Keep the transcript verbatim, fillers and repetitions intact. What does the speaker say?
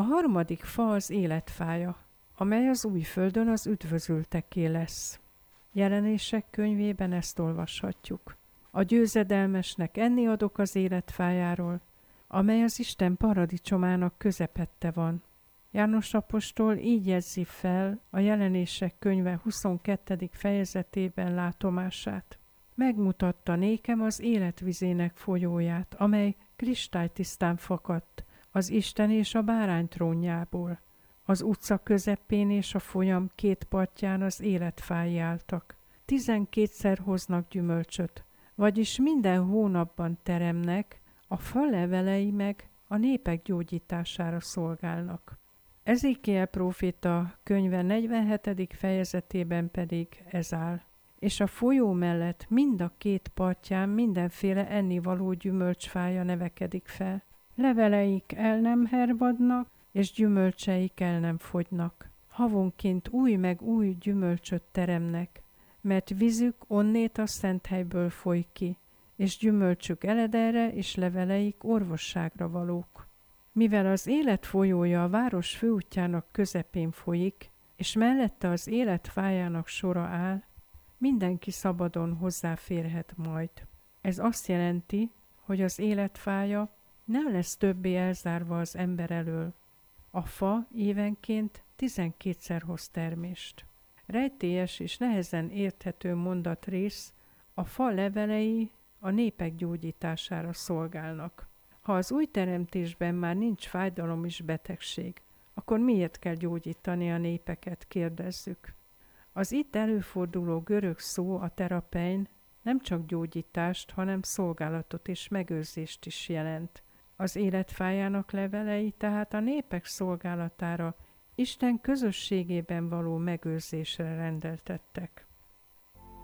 harmadik fa az életfája, amely az új földön az üdvözülteké lesz. Jelenések könyvében ezt olvashatjuk. A győzedelmesnek enni adok az életfájáról, amely az Isten paradicsomának közepette van. János apostol így jegyzi fel a Jelenések könyve huszonkettedik fejezetében látomását. Megmutatta nékem az életvizének folyóját, amely kristálytisztán fakadt az Isten és a bárány trónjából. Az utca közepén és a folyam két partján az életfái álltak. Tizenkétszer hoznak gyümölcsöt, vagyis minden hónapban teremnek, a fa levelei meg a népek gyógyítására szolgálnak. Ezékiel próféta könyve negyvenhetedik fejezetében pedig ez áll. És a folyó mellett mind a két partján mindenféle ennivaló gyümölcsfája nevekedik fel. Leveleik el nem hervadnak, és gyümölcseik el nem fogynak. Havonként új meg új gyümölcsöt teremnek, mert vízük onnét a szent helyből folyik ki, és gyümölcsük eledelre és leveleik orvosságra valók. Mivel az élet folyója a város főútjának közepén folyik, és mellette az élet fájának sora áll, mindenki szabadon hozzáférhet majd. Ez azt jelenti, hogy az életfája nem lesz többé elzárva az ember elől. A fa évenként tizenkétszer hoz termést. Rejtélyes és nehezen érthető mondatrész, a fa levelei a népek gyógyítására szolgálnak. Ha az új teremtésben már nincs fájdalom és betegség, akkor miért kell gyógyítani a népeket, kérdezzük. Az itt előforduló görög szó, a terapein, nem csak gyógyítást, hanem szolgálatot és megőrzést is jelent. Az életfájának levelei tehát a népek szolgálatára, Isten közösségében való megőrzésre rendeltettek.